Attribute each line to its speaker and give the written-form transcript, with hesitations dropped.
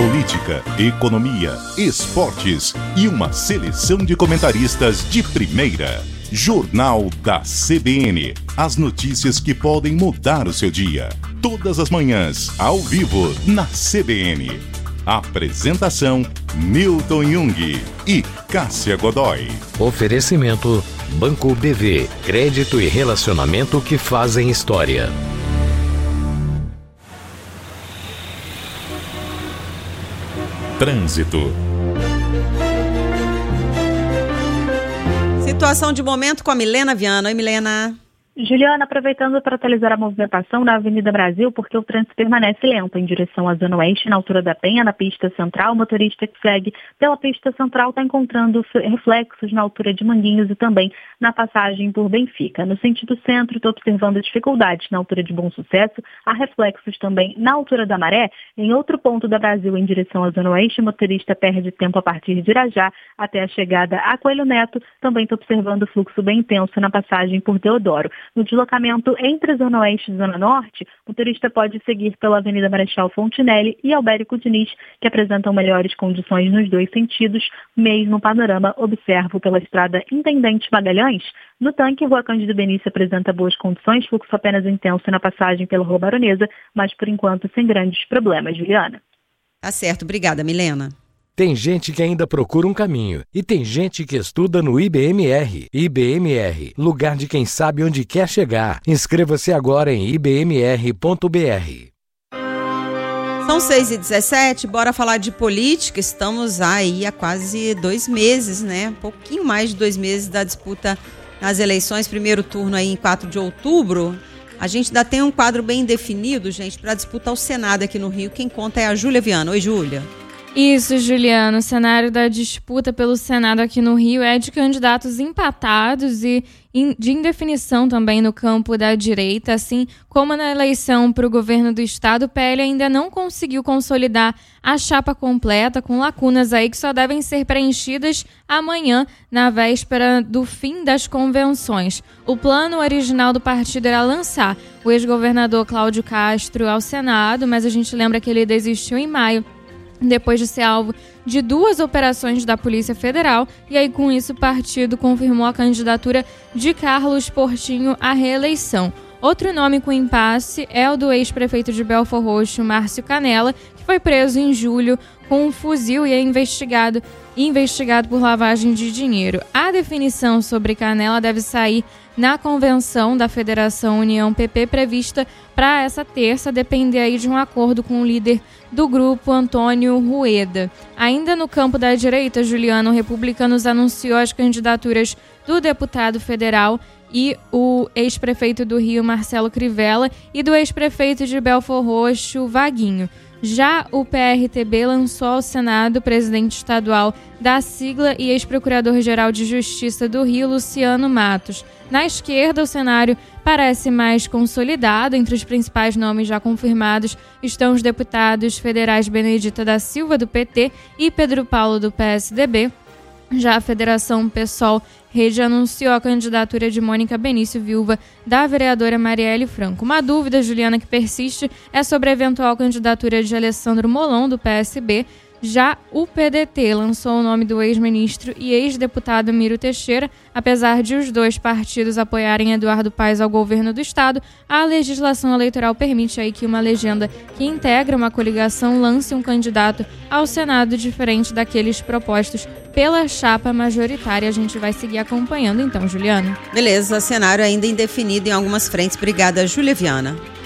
Speaker 1: política, economia, esportes e uma seleção de comentaristas de primeira. Jornal da CBN. As notícias que podem mudar o seu dia. Todas as manhãs, ao vivo, na CBN. Apresentação: Newton Jung e Cássia Godoy.
Speaker 2: Oferecimento: Banco BV. Crédito e relacionamento que fazem história.
Speaker 1: Trânsito.
Speaker 3: Situação de momento com a Milena Viana. Oi, Milena.
Speaker 4: Juliana, aproveitando para atualizar a movimentação na Avenida Brasil, porque o trânsito permanece lento em direção à Zona Oeste, na altura da Penha, na pista central. O motorista que segue pela pista central está encontrando reflexos na altura de Manguinhos e também na passagem por Benfica. No sentido centro, estou observando dificuldades na altura de Bom Sucesso. Há reflexos também na altura da Maré. Em outro ponto da Brasil, em direção à Zona Oeste, o motorista perde tempo a partir de Irajá até a chegada a Coelho Neto. Também estou observando fluxo bem intenso na passagem por Deodoro. No deslocamento entre a Zona Oeste e Zona Norte, o motorista pode seguir pela Avenida Marechal Fontinelli e Albérico Diniz, que apresentam melhores condições nos dois sentidos. Mesmo panorama observo pela estrada Intendente Magalhães. No tanque, Rua Cândido Benício apresenta boas condições, fluxo apenas intenso na passagem pela Rua Baronesa, mas por enquanto sem grandes problemas, Juliana.
Speaker 3: Tá certo, obrigada, Milena.
Speaker 2: Tem gente que ainda procura um caminho e tem gente que estuda no IBMR. IBMR, lugar de quem sabe onde quer chegar. Inscreva-se agora em ibmr.br.
Speaker 3: São 6h17, bora falar de política. Estamos aí há quase 2 meses, né? Um pouquinho mais de 2 meses da disputa nas eleições. Primeiro turno aí em 4 de outubro. A gente ainda tem um quadro bem definido, gente, para disputar o Senado aqui no Rio. Quem conta é a Júlia Viana. Oi, Júlia.
Speaker 5: Isso, Juliana. O cenário da disputa pelo Senado aqui no Rio é de candidatos empatados e de indefinição também no campo da direita, assim como na eleição para o governo do estado. O PL ainda não conseguiu consolidar a chapa completa, com lacunas aí que só devem ser preenchidas amanhã, na véspera do fim das convenções. O plano original do partido era lançar o ex-governador Cláudio Castro ao Senado, mas a gente lembra que ele desistiu em maio, depois de ser alvo de 2 operações da Polícia Federal, e aí com isso o partido confirmou a candidatura de Carlos Portinho à reeleição. Outro nome com impasse é o do ex-prefeito de Belfor Roxo, Márcio Canella, que foi preso em julho com um fuzil e é investigado por lavagem de dinheiro. A definição sobre Canella deve sair na convenção da Federação União PP prevista para essa terça, depender aí de um acordo com o líder do grupo, Antônio Rueda. Ainda no campo da direita, Juliano, o Republicanos anunciou as candidaturas do deputado federal e o ex-prefeito do Rio, Marcelo Crivella, e do ex-prefeito de Belfor Roxo, Vaguinho. Já o PRTB lançou ao Senado o presidente estadual da sigla e ex-procurador-geral de Justiça do Rio, Luciano Matos. Na esquerda, o cenário parece mais consolidado. Entre os principais nomes já confirmados estão os deputados federais Benedita da Silva, do PT, e Pedro Paulo, do PSDB. Já a Federação PSOL Rede anunciou a candidatura de Mônica Benício, viúva da vereadora Marielle Franco. Uma dúvida, Juliana, que persiste é sobre a eventual candidatura de Alessandro Molon, do PSB. Já o PDT lançou o nome do ex-ministro e ex-deputado Miro Teixeira. Apesar de os dois partidos apoiarem Eduardo Paes ao governo do estado, a legislação eleitoral permite aí que uma legenda que integra uma coligação lance um candidato ao Senado diferente daqueles propostos pela chapa majoritária. A gente vai seguir acompanhando então, Juliana.
Speaker 3: Beleza, cenário ainda indefinido em algumas frentes. Obrigada, Júlia Viana.